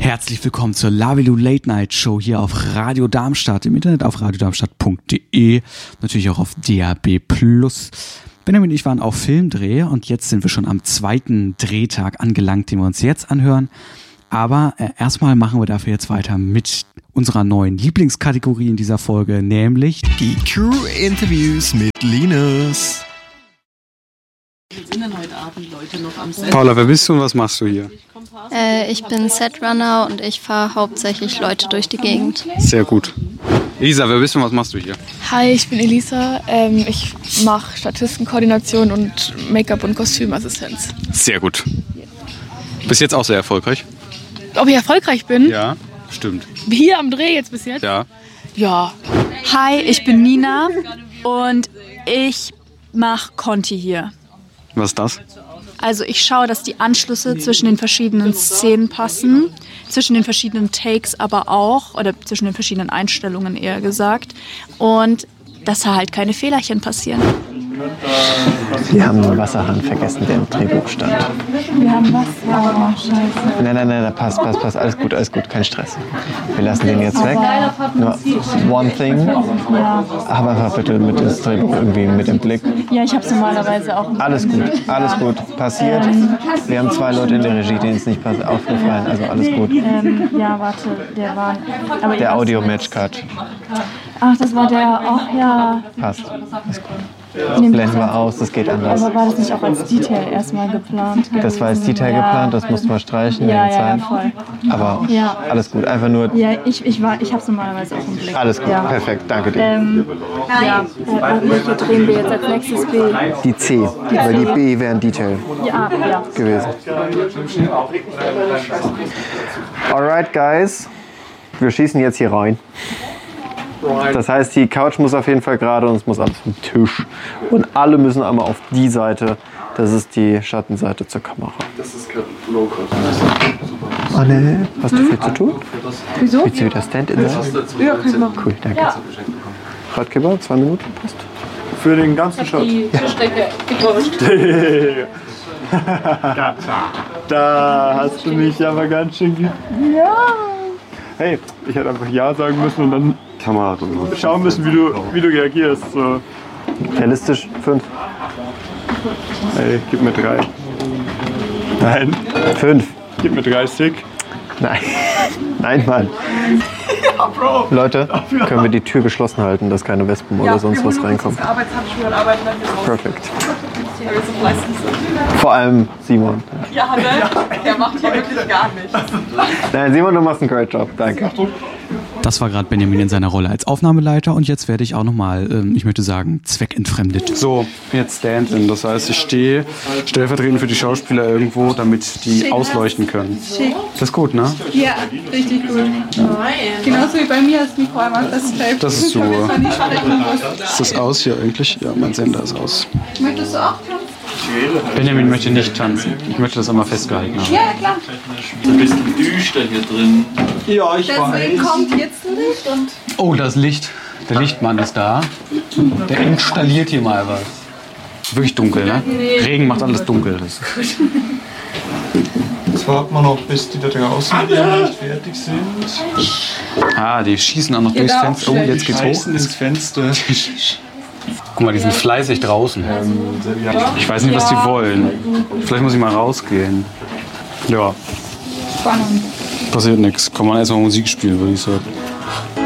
Herzlich willkommen zur Lavilu Late Night Show hier auf Radio Darmstadt, im Internet auf radiodarmstadt.de, natürlich auch auf DAB+. Benjamin und ich waren auf Filmdreh und jetzt sind wir schon am zweiten Drehtag angelangt, den wir uns jetzt anhören. Aber erstmal machen wir dafür jetzt weiter mit unserer neuen Lieblingskategorie in dieser Folge, nämlich die Crew-Interviews mit Linus. Wie sind denn heute Abend Leute noch am Set? Paula, wer bist du und was machst du hier? Ich bin Setrunner und ich fahre hauptsächlich Leute durch die Gegend. Sehr gut. Elisa, wer bist du und was machst du hier? Hi, ich bin Elisa. Ich mache Statistenkoordination und Make-up- und Kostümassistenz. Sehr gut. Bis jetzt auch sehr erfolgreich? Ob ich erfolgreich bin? Ja, stimmt. Hier am Dreh jetzt bis jetzt? Ja. Ja. Hi, ich bin Nina und ich mache Conti hier. Was ist das? Also ich schaue, dass die Anschlüsse zwischen den verschiedenen Szenen passen, zwischen den verschiedenen Takes aber auch, oder zwischen den verschiedenen Einstellungen eher gesagt, und dass da halt keine Fehlerchen passieren. Wir haben den Wasserhahn vergessen, der im Drehbuch stand. Wir haben Wasser, scheiße. Nein, passt, alles gut, kein Stress. Wir lassen den jetzt weg. Nur one thing, hab einfach bitte mit ins Drehbuch irgendwie mit im Blick. Ja, ich habe es normalerweise auch. Alles gut, passiert. Wir haben 2 Leute in der Regie, denen es nicht aufgefallen, also alles gut. Ja, warte, der war... Aber Der Audio-Match-Cut. Ach, das war der, ach ja. Passt, ist gut. Das blenden wir aus, das geht anders. Aber war das nicht auch als Detail erstmal geplant? Das war als Detail geplant, das mussten wir streichen wegen Zeit. Voll. Aber alles gut, einfach nur... Ja, ich habe es normalerweise auch im Blick. Alles gut, perfekt, danke dir. Welche drehen wir jetzt als nächstes B? Die C, weil die B wäre ein Detail gewesen. Alright, guys, wir schießen jetzt hier rein. Das heißt, die Couch muss auf jeden Fall gerade und es muss alles vom Tisch. Und alle müssen einmal auf die Seite. Das ist die Schattenseite zur Kamera. Das ist Low-Cut. Anne, hast du viel zu tun? Wieso? Willst du wieder Stand-in sein? Ja, kann ich machen. Cool, danke. Ja. Radgeber, 2 Minuten, passt. Für den ganzen Shot. Die Tischdecke getäuscht. Da hast du mich aber ganz schön Ja! Hey, ich hätte einfach Ja sagen müssen und dann schauen müssen, wie du reagierst. So. Realistisch, 5. Hey, gib mir 3. Nein. 5. Gib mir 30. Nein. Nein, Mann. Ja, Bro. Leute, können wir die Tür geschlossen halten, dass keine Wespen oder sonst was reinkommt? Perfekt. Vor allem Simon. Ja, ne? Der macht hier wirklich gar nichts. Nein, Simon, du machst einen great Job. Danke. Das war gerade Benjamin in seiner Rolle als Aufnahmeleiter und jetzt werde ich auch nochmal, ich möchte sagen, zweckentfremdet. So, jetzt Stand-in. Das heißt, ich stehe stellvertretend für die Schauspieler irgendwo, damit die ausleuchten können. Das ist gut, ne? Ja, richtig gut. Genauso wie bei mir das Mikro einmal festgeklebt. Das ist super. Ist das aus hier eigentlich? Ja, mein Sender ist aus. Möchtest du auch tanzen? Benjamin möchte nicht tanzen. Ich möchte das einmal festgehalten haben. Ja, klar. Ein bisschen düster hier drin. Ja, ich Deswegen kommt jetzt ein Licht und... Oh, das Licht. Der Lichtmann ist da. Der installiert hier mal was. Wirklich dunkel, ne? Regen macht alles dunkel. Jetzt warten wir noch, bis die da draußen nicht fertig sind. Ah, die schießen auch noch durchs Fenster. Oh, jetzt geht's hoch. Ins Fenster. Guck mal, die sind fleißig draußen. Ich weiß nicht, was die wollen. Vielleicht muss ich mal rausgehen. Ja. Spannend. Passiert nichts. Kann man erstmal Musik spielen, würde ich sagen.